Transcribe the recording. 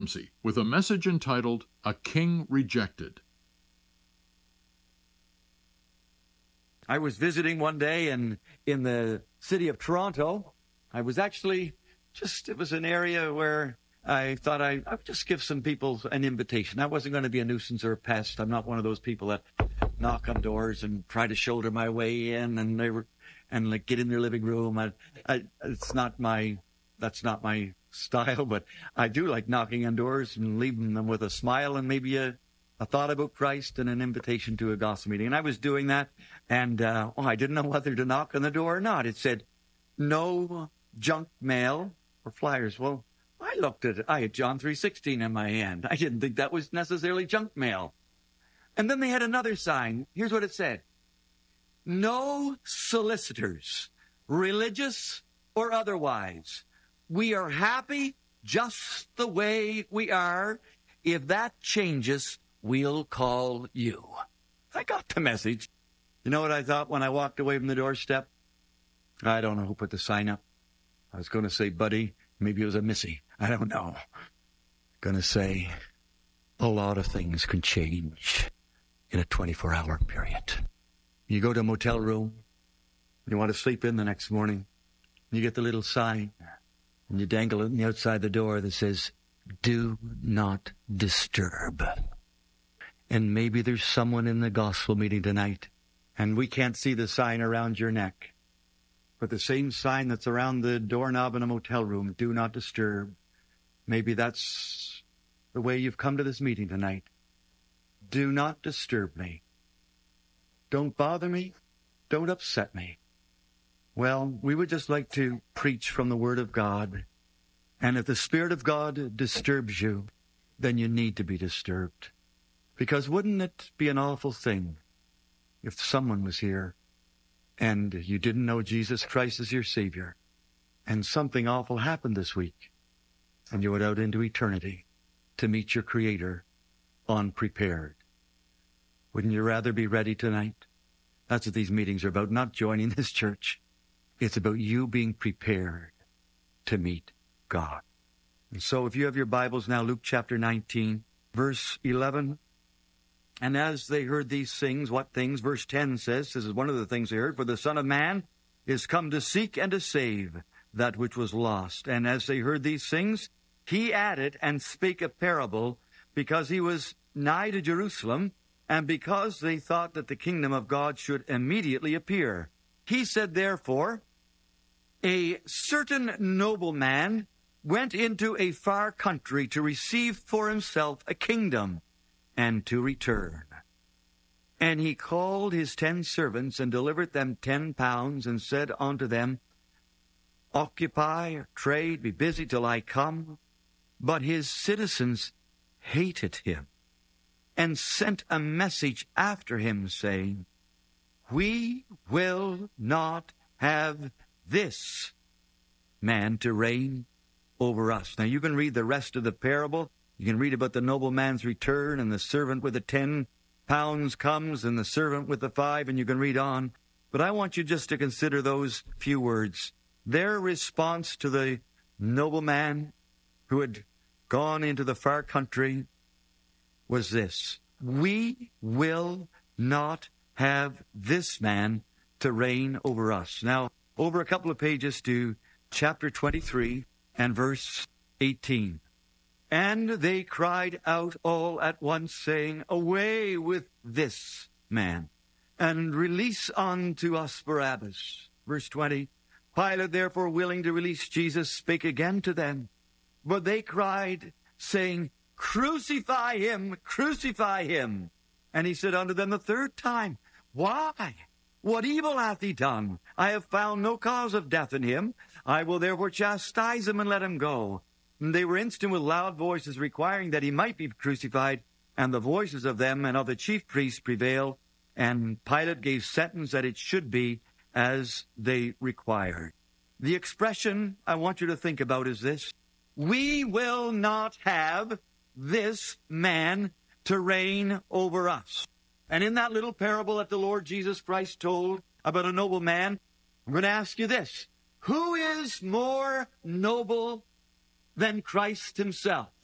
with a message entitled A King Rejected. I was visiting one day in the city of Toronto. I was actually it was an area where I thought I would just give some people an invitation. I wasn't going to be a nuisance or a pest. I'm not one of those people that knock on doors and try to shoulder my way in and like get in their living room. That's not my style, but I do like knocking on doors and leaving them with a smile and maybe a thought about Christ and an invitation to a gospel meeting. And I was doing that, and I didn't know whether to knock on the door or not. It said, no junk mail or flyers. Well, I looked at it. I had John 3:16 in my hand. I didn't think that was necessarily junk mail. And then they had another sign. Here's what it said. No solicitors, religious or otherwise. We are happy just the way we are. If that changes, we'll call you. I got the message. You know what I thought when I walked away from the doorstep? I don't know who put the sign up. I was going to say, buddy, maybe it was a Missy. I don't know. Going to say, a lot of things can change in a 24-hour period. You go to a motel room, you want to sleep in the next morning, you get the little sign, and you dangle it on the outside the door that says, do not disturb. And maybe there's someone in the gospel meeting tonight, and we can't see the sign around your neck. But the same sign that's around the doorknob in a motel room, do not disturb. Maybe that's the way you've come to this meeting tonight. Do not disturb me. Don't bother me. Don't upset me. Well, we would just like to preach from the Word of God. And if the Spirit of God disturbs you, then you need to be disturbed. Because wouldn't it be an awful thing if someone was here and you didn't know Jesus Christ as your Savior, and something awful happened this week, and you went out into eternity to meet your Creator unprepared? Wouldn't you rather be ready tonight? That's what these meetings are about, not joining this church. It's about you being prepared to meet God. And so if you have your Bibles now, Luke chapter 19, verse 11. And as they heard these things, what things? Verse 10 says, this is one of the things they heard, for the Son of Man is come to seek and to save that which was lost. And as they heard these things, he added and spake a parable, because he was nigh to Jerusalem, and because they thought that the kingdom of God should immediately appear. He said, therefore, a certain nobleman went into a far country to receive for himself a kingdom, and to return. And he called his 10 servants, and delivered them 10 pounds, and said unto them, occupy or trade, be busy till I come. But his citizens hated him, and sent a message after him, saying, we will not have this man to reign over us. Now you can read the rest of the parable. You can read about the nobleman's return, and the servant with the 10 pounds comes, and the servant with the 5, and you can read on. But I want you just to consider those few words. Their response to the nobleman who had gone into the far country was this: we will not have this man to reign over us. Now, over a couple of pages to chapter 23 and verse 18. And they cried out all at once, saying, away with this man, and release unto us Barabbas. Verse 20. Pilate, therefore, willing to release Jesus, spake again to them. But they cried, saying, crucify him, crucify him. And he said unto them the third time, why? What evil hath he done? I have found no cause of death in him. I will therefore chastise him and let him go. And they were instant with loud voices, requiring that he might be crucified. And the voices of them and of the chief priests prevailed. And Pilate gave sentence that it should be as they required. The expression I want you to think about is this: we will not have this man to reign over us. And in that little parable that the Lord Jesus Christ told about a nobleman, I'm going to ask you this: who is more noble than Christ himself?